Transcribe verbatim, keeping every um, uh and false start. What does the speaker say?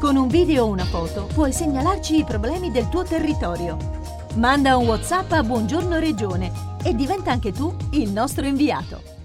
Con un video o una foto puoi segnalarci i problemi del tuo territorio. Manda un WhatsApp a Buongiorno Regione e diventa anche tu il nostro inviato.